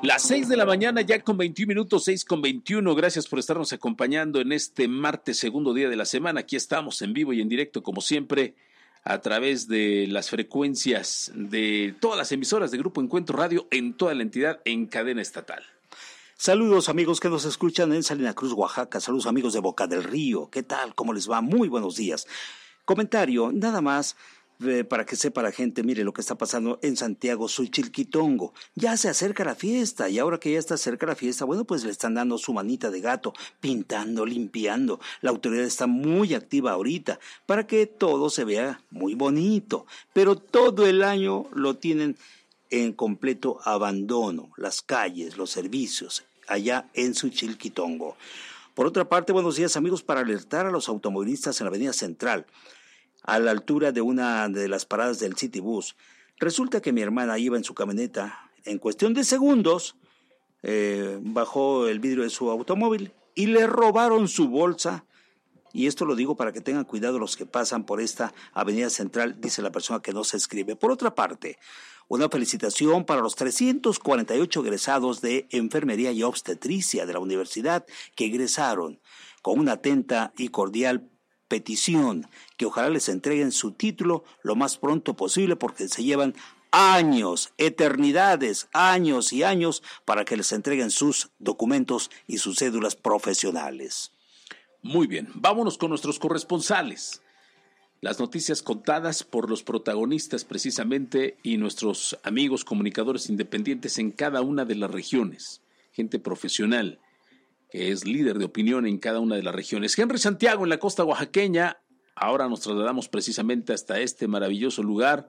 Las 6 de la mañana, ya con 21 minutos, 6:21. Gracias por estarnos acompañando en este martes, segundo día de la semana. Aquí estamos en vivo y en directo, como siempre, a través de las frecuencias de todas las emisoras de Grupo Encuentro Radio en toda la entidad en cadena estatal. Saludos amigos que nos escuchan en Salina Cruz, Oaxaca. Saludos amigos de Boca del Río. ¿Qué tal? ¿Cómo les va? Muy buenos días. Comentario, nada más. Para que sepa la gente, mire lo que está pasando en Santiago, Xochilquitongo. Ya se acerca la fiesta y ahora que ya está cerca la fiesta, bueno, pues le están dando su manita de gato, pintando, limpiando. La autoridad está muy activa ahorita para que todo se vea muy bonito, pero todo el año lo tienen en completo abandono, las calles, los servicios, allá en Xochilquitongo. Por otra parte, buenos días amigos, para alertar a los automovilistas en la avenida Central, a la altura de una de las paradas del Citibus. Resulta que mi hermana iba en su camioneta, en cuestión de segundos, bajó el vidrio de su automóvil y le robaron su bolsa. Y esto lo digo para que tengan cuidado los que pasan por esta avenida Central, dice la persona que no se escribe. Por otra parte, una felicitación para los 348 egresados de Enfermería y Obstetricia de la universidad que egresaron con una atenta y cordial petición que ojalá les entreguen su título lo más pronto posible porque se llevan años, eternidades, años y años para que les entreguen sus documentos y sus cédulas profesionales. Muy bien, vámonos con nuestros corresponsales. Las noticias contadas por los protagonistas precisamente y nuestros amigos comunicadores independientes en cada una de las regiones. Gente profesional que es líder de opinión en cada una de las regiones. Henry Santiago en la costa oaxaqueña. Ahora nos trasladamos precisamente hasta este maravilloso lugar,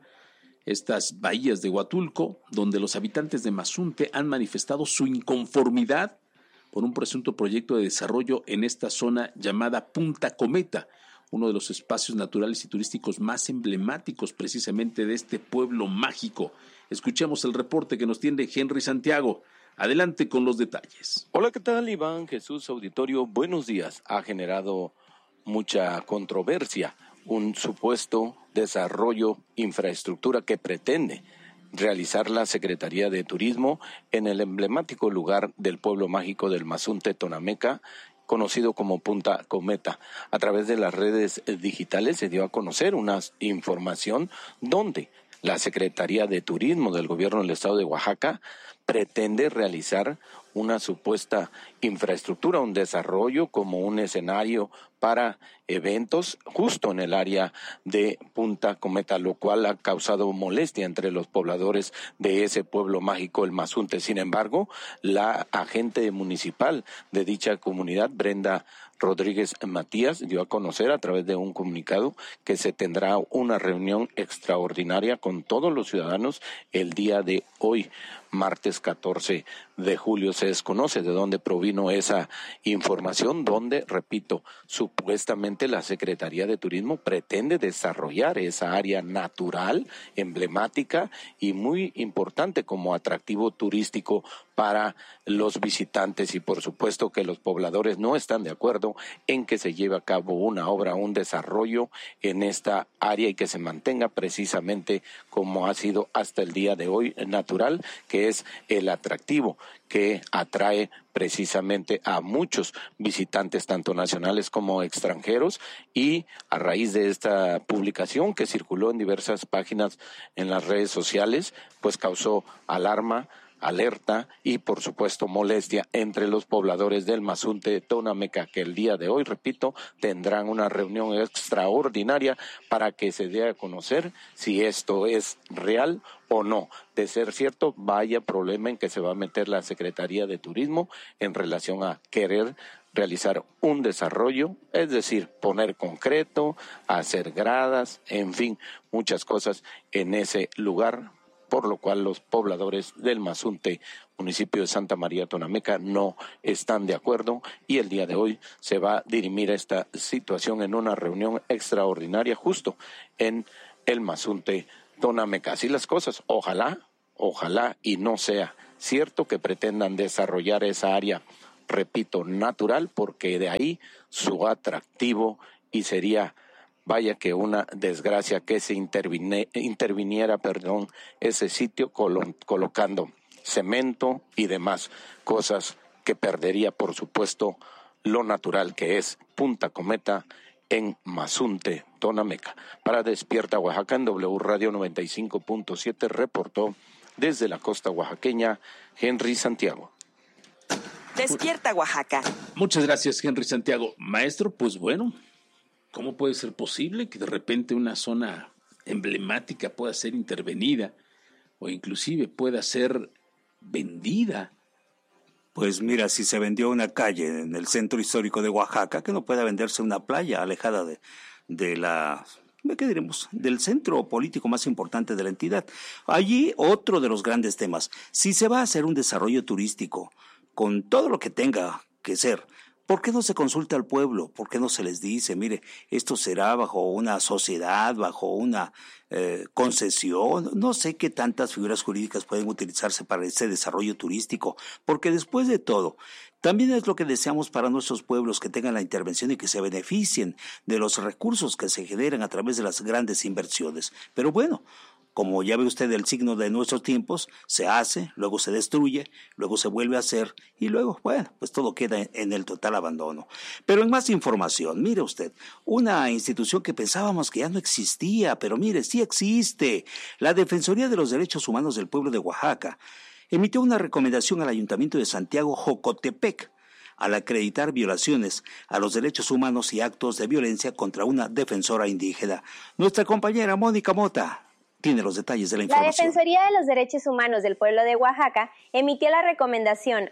estas bahías de Huatulco, donde los habitantes de Mazunte han manifestado su inconformidad por un presunto proyecto de desarrollo en esta zona llamada Punta Cometa, uno de los espacios naturales y turísticos más emblemáticos precisamente de este pueblo mágico. Escuchemos el reporte que nos tiene Henry Santiago. Adelante con los detalles. Hola, ¿qué tal, Iván Jesús Auditorio? Buenos días. Ha generado mucha controversia un supuesto desarrollo infraestructura que pretende realizar la Secretaría de Turismo en el emblemático lugar del pueblo mágico del Mazunte Tonameca, conocido como Punta Cometa. A través de las redes digitales se dio a conocer una información donde la Secretaría de Turismo del Gobierno del Estado de Oaxaca pretende realizar una supuesta infraestructura, un desarrollo como un escenario para eventos justo en el área de Punta Cometa, lo cual ha causado molestia entre los pobladores de ese pueblo mágico, el Mazunte. Sin embargo, la agente municipal de dicha comunidad, Brenda Rodríguez Matías, dio a conocer a través de un comunicado que se tendrá una reunión extraordinaria con todos los ciudadanos el día de hoy, martes 14 de julio. Se desconoce de dónde provino esa información, donde, repito, supuestamente la Secretaría de Turismo pretende desarrollar esa área natural, emblemática y muy importante como atractivo turístico para los visitantes, y por supuesto que los pobladores no están de acuerdo en que se lleve a cabo una obra, un desarrollo en esta área y que se mantenga precisamente como ha sido hasta el día de hoy natural, que es el atractivo que atrae precisamente a muchos visitantes, tanto nacionales como extranjeros, y a raíz de esta publicación que circuló en diversas páginas en las redes sociales, pues causó alarma, alerta y por supuesto molestia entre los pobladores del Mazunte Tonameca, que el día de hoy, repito, tendrán una reunión extraordinaria para que se dé a conocer si esto es real o no. De ser cierto, vaya problema en que se va a meter la Secretaría de Turismo en relación a querer realizar un desarrollo, es decir, poner concreto, hacer gradas, en fin, muchas cosas en ese lugar, por lo cual los pobladores del Mazunte, municipio de Santa María Tonameca, no están de acuerdo, y el día de hoy se va a dirimir esta situación en una reunión extraordinaria justo en el Mazunte Tonameca. Así las cosas, ojalá y no sea cierto que pretendan desarrollar esa área, repito, natural, porque de ahí su atractivo, y sería, vaya que una desgracia que se interviniera ese sitio colocando cemento y demás cosas que perdería, por supuesto, lo natural que es Punta Cometa en Mazunte, Tonameca. Para Despierta Oaxaca en W Radio 95.7 reportó desde la costa oaxaqueña Henry Santiago. Despierta Oaxaca. Muchas gracias, Henry Santiago. Maestro, pues bueno, ¿cómo puede ser posible que de repente una zona emblemática pueda ser intervenida o inclusive pueda ser vendida? Pues mira, si se vendió una calle en el centro histórico de Oaxaca, que no pueda venderse una playa alejada de la, ¿qué diremos?, del centro político más importante de la entidad. Allí otro de los grandes temas. Si se va a hacer un desarrollo turístico con todo lo que tenga que ser, ¿por qué no se consulta al pueblo? ¿Por qué no se les dice, mire, esto será bajo una sociedad, bajo una concesión? No sé qué tantas figuras jurídicas pueden utilizarse para ese desarrollo turístico, porque después de todo, también es lo que deseamos para nuestros pueblos, que tengan la intervención y que se beneficien de los recursos que se generan a través de las grandes inversiones. Pero bueno, como ya ve usted el signo de nuestros tiempos, se hace, luego se destruye, luego se vuelve a hacer y luego, bueno, pues todo queda en el total abandono. Pero en más información, mire usted, una institución que pensábamos que ya no existía, pero mire, sí existe, la Defensoría de los Derechos Humanos del Pueblo de Oaxaca, emitió una recomendación al Ayuntamiento de Santiago Jocotepec al acreditar violaciones a los derechos humanos y actos de violencia contra una defensora indígena. Nuestra compañera Mónica Mota tiene los detalles de la información. La Defensoría de los Derechos Humanos del Pueblo de Oaxaca emitió la recomendación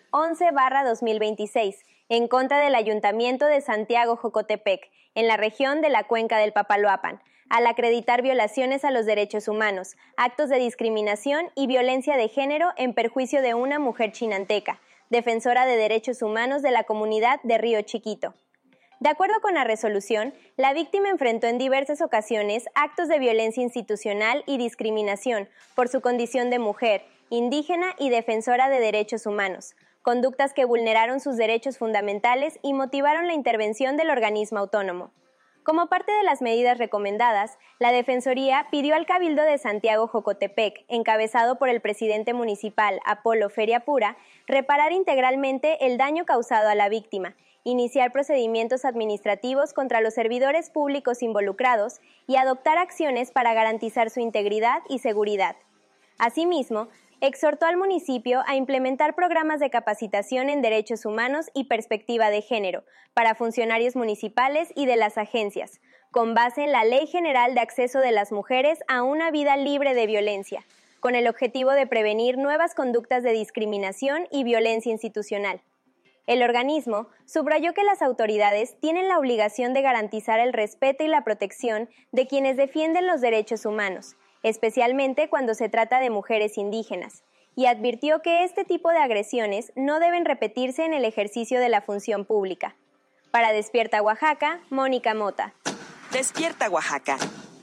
11/2026 en contra del Ayuntamiento de Santiago Jocotepec, en la región de la Cuenca del Papaloapan, al acreditar violaciones a los derechos humanos, actos de discriminación y violencia de género en perjuicio de una mujer chinanteca, defensora de derechos humanos de la comunidad de Río Chiquito. De acuerdo con la resolución, la víctima enfrentó en diversas ocasiones actos de violencia institucional y discriminación por su condición de mujer, indígena y defensora de derechos humanos, conductas que vulneraron sus derechos fundamentales y motivaron la intervención del organismo autónomo. Como parte de las medidas recomendadas, la Defensoría pidió al Cabildo de Santiago Jocotepec, encabezado por el presidente municipal Apolo Feria Pura, reparar integralmente el daño causado a la víctima, iniciar procedimientos administrativos contra los servidores públicos involucrados y adoptar acciones para garantizar su integridad y seguridad. Asimismo, exhortó al municipio a implementar programas de capacitación en derechos humanos y perspectiva de género para funcionarios municipales y de las agencias, con base en la Ley General de Acceso de las Mujeres a una vida libre de violencia, con el objetivo de prevenir nuevas conductas de discriminación y violencia institucional. El organismo subrayó que las autoridades tienen la obligación de garantizar el respeto y la protección de quienes defienden los derechos humanos, especialmente cuando se trata de mujeres indígenas, y advirtió que este tipo de agresiones no deben repetirse en el ejercicio de la función pública. Para Despierta Oaxaca, Mónica Mota. Despierta Oaxaca.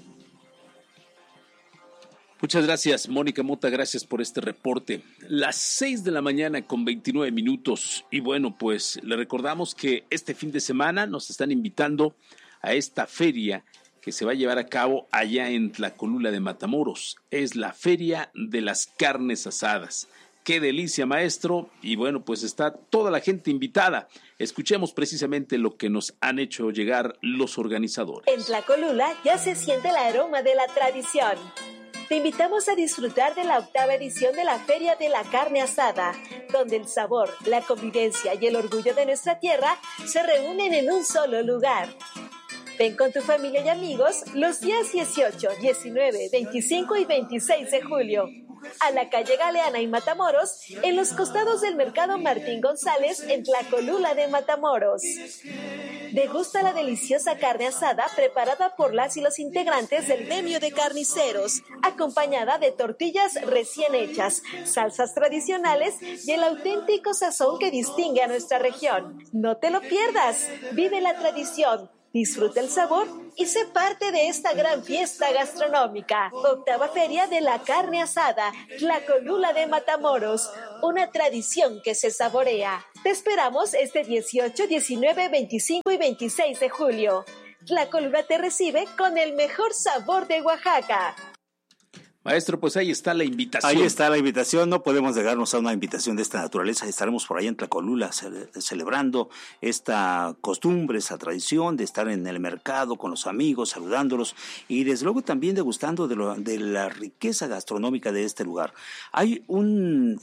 Muchas gracias, Mónica Mota, gracias por este reporte. Las 6 de la mañana con 29 minutos. Y bueno, pues le recordamos que este fin de semana nos están invitando a esta feria que se va a llevar a cabo allá en Tlacolula de Matamoros. Es la Feria de las Carnes Asadas. ¡Qué delicia, maestro! Y bueno, pues está toda la gente invitada. Escuchemos precisamente lo que nos han hecho llegar los organizadores. En Tlacolula ya se siente el aroma de la tradición. Te invitamos a disfrutar de la 8ª edición de la Feria de la Carne Asada, donde el sabor, la convivencia y el orgullo de nuestra tierra se reúnen en un solo lugar. Ven con tu familia y amigos los días 18, 19, 25 y 26 de julio a la calle Galeana y Matamoros, en los costados del Mercado Martín González, en Tlacolula de Matamoros. Degusta la deliciosa carne asada preparada por las y los integrantes del gremio de carniceros, acompañada de tortillas recién hechas, salsas tradicionales y el auténtico sazón que distingue a nuestra región. No te lo pierdas, vive la tradición, disfruta el sabor y sé parte de esta gran fiesta gastronómica. 8ª Feria de la Carne Asada, Tlacolula de Matamoros, una tradición que se saborea. Te esperamos este 18, 19, 25 y 26 de julio. Tlacolula te recibe con el mejor sabor de Oaxaca. Maestro, pues ahí está la invitación. Ahí está la invitación, no podemos negarnos a una invitación de esta naturaleza. Estaremos por ahí en Tlacolula celebrando esta costumbre, esa tradición de estar en el mercado con los amigos, saludándolos y desde luego también degustando de la riqueza gastronómica de este lugar. Hay un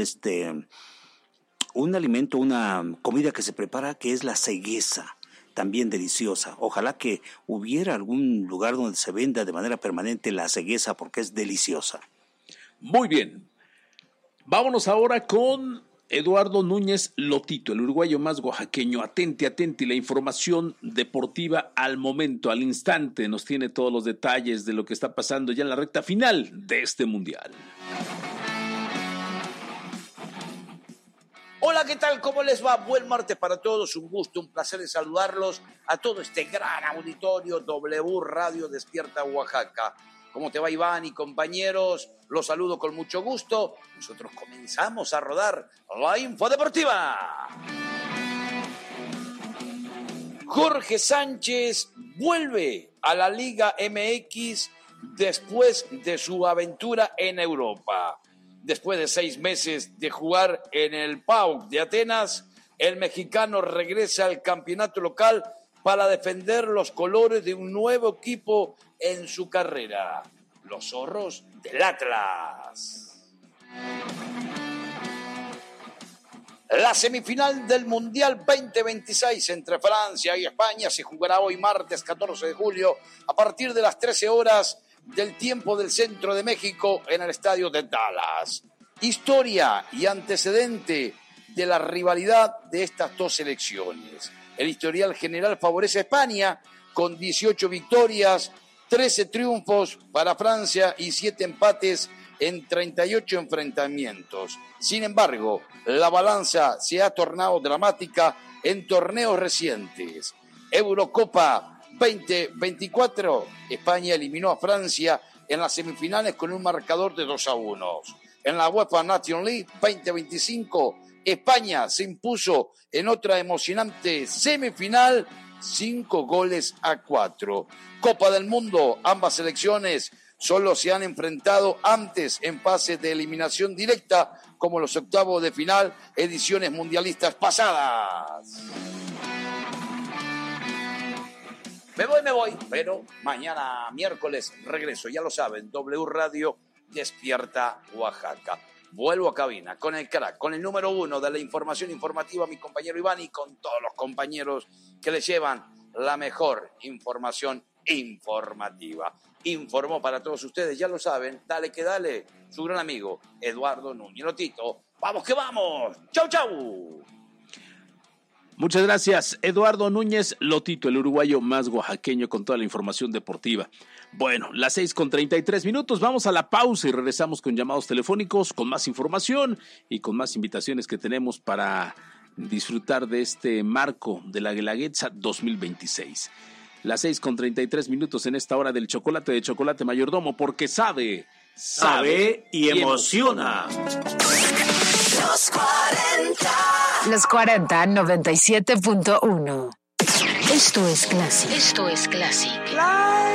alimento, una comida que se prepara que es la ceguesa. También deliciosa. Ojalá que hubiera algún lugar donde se venda de manera permanente la ceguesa porque es deliciosa. Muy bien. Vámonos ahora con Eduardo Núñez Lotito, el uruguayo más oaxaqueño. Atenti, la información deportiva al momento, al instante. Nos tiene todos los detalles de lo que está pasando ya en la recta final de este mundial. Hola, ¿qué tal? ¿Cómo les va? Buen martes para todos, un gusto, un placer de saludarlos a todo este gran auditorio W Radio Despierta Oaxaca. ¿Cómo te va, Iván y compañeros? Los saludo con mucho gusto. Nosotros comenzamos a rodar la Info Deportiva. Jorge Sánchez vuelve a la Liga MX después de su aventura en Europa. Después de 6 meses de jugar en el PAOK de Atenas, el mexicano regresa al campeonato local para defender los colores de un nuevo equipo en su carrera, los Zorros del Atlas. La semifinal del Mundial 2026 entre Francia y España se jugará hoy martes 14 de julio a partir de las 13 horas del tiempo del centro de México en el estadio de Dallas. Historia y antecedente de la rivalidad de estas dos selecciones. El historial general favorece a España con 18 victorias, 13 triunfos para Francia y 7 empates en 38 enfrentamientos. Sin embargo, la balanza se ha tornado dramática en torneos recientes. Eurocopa 2024, España eliminó a Francia en las semifinales con un marcador de 2-1. En la UEFA Nations League 2025, España se impuso en otra emocionante semifinal 5-4. Copa del Mundo, ambas selecciones solo se han enfrentado antes en fase de eliminación directa, como los octavos de final, ediciones mundialistas pasadas. Me voy, pero mañana miércoles regreso, ya lo saben, W Radio Despierta Oaxaca. Vuelvo a cabina con el crack, con el número 1 de la información informativa, mi compañero Iván, y con todos los compañeros que les llevan la mejor información informativa. Informó para todos ustedes, ya lo saben, dale que dale, su gran amigo Eduardo Núñez Lotito. ¡Vamos que vamos! ¡Chau, chau! Muchas gracias, Eduardo Núñez Lotito, el uruguayo más oaxaqueño con toda la información deportiva. Bueno, las 6:33, vamos a la pausa y regresamos con llamados telefónicos, con más información y con más invitaciones que tenemos para disfrutar de este marco de la Guelaguetza 2026. Las 6:33 en esta hora del chocolate de Chocolate Mayordomo, porque sabe y emociona. Los 40 97.1. Esto es Classic.